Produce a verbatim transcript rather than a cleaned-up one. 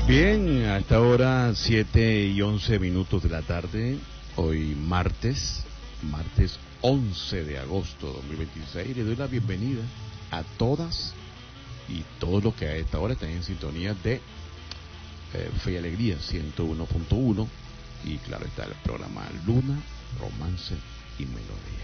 Bien, a esta hora, siete y once minutos de la tarde, hoy martes, martes once de agosto de dos mil veintiséis, le doy la bienvenida a todas y todos los que a esta hora están en sintonía de eh, Fe y Alegría ciento uno punto uno, y claro está el programa Luna, Romance y Melodía.